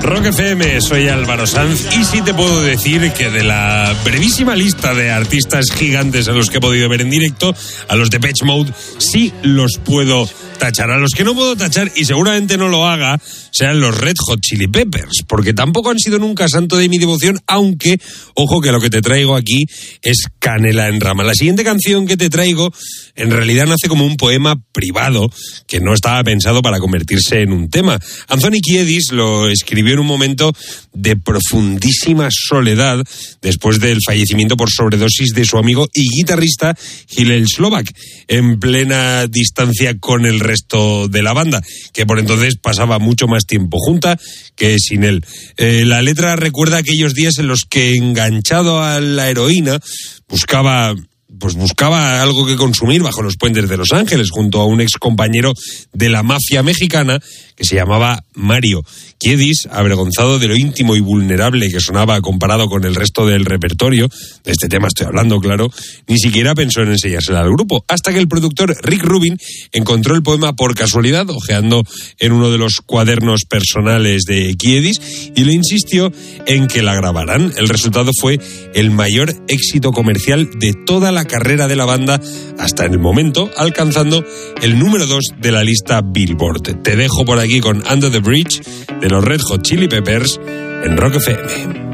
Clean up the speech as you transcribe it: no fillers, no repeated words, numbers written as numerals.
Rock FM, soy Álvaro Sanz y sí te puedo decir que de la brevísima lista de artistas gigantes a los que he podido ver en directo, a los Depeche Mode sí los puedo tachar. A los que no puedo tachar, y seguramente no lo haga, sean los Red Hot Chili Peppers, porque tampoco han sido nunca santo de mi devoción, aunque, ojo, que lo que te traigo aquí es canela en rama. La siguiente canción que te traigo en realidad nace como un poema privado que no estaba pensado para convertirse en un tema. Anthony Kiedis lo escribió en un momento de profundísima soledad después del fallecimiento por sobredosis de su amigo y guitarrista Hillel Slovak, en plena distancia con el resto de la banda, que por entonces pasaba mucho más tiempo junta que sin él. La letra recuerda aquellos días en los que, enganchado a la heroína, buscaba algo que consumir bajo los puentes de Los Ángeles, junto a un ex compañero de la mafia mexicana que se llamaba Mario. Kiedis, avergonzado de lo íntimo y vulnerable que sonaba comparado con el resto del repertorio, de este tema estoy hablando, claro, ni siquiera pensó en enseñársela al grupo, hasta que el productor Rick Rubin encontró el poema por casualidad, hojeando en uno de los cuadernos personales de Kiedis, y le insistió en que la grabaran. El resultado fue el mayor éxito comercial de toda la carrera de la banda hasta el momento, alcanzando el número 2 de la lista Billboard. Te dejo por aquí con Under the Bridge de los Red Hot Chili Peppers en Rock FM.